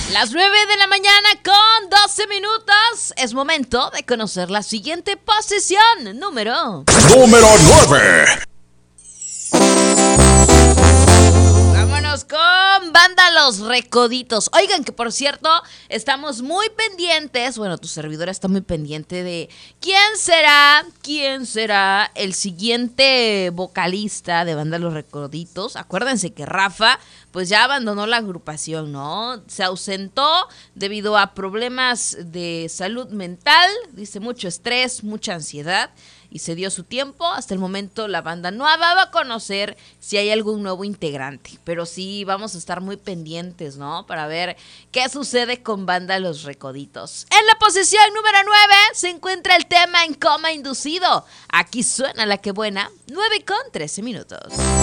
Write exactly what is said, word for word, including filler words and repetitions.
Las nueve de la mañana con doce minutos. Es momento de conocer la siguiente posición. Número... Número nueve. Vámonos con Banda Los Recoditos. Oigan, que por cierto, estamos muy pendientes. Bueno, tu servidora está muy pendiente de quién será, quién será el siguiente vocalista de Banda Los Recoditos. Acuérdense que Rafa, pues ya abandonó la agrupación, ¿no? Se ausentó debido a problemas de salud mental. Dice mucho estrés, mucha ansiedad. Y se dio su tiempo. Hasta el momento la banda no ha dado a conocer si hay algún nuevo integrante. Pero sí vamos a estar muy pendientes, ¿no? Para ver qué sucede con Banda Los Recoditos. En la posición número nueve se encuentra el tema En Coma Inducido. Aquí suena la que buena. nueve con trece minutos.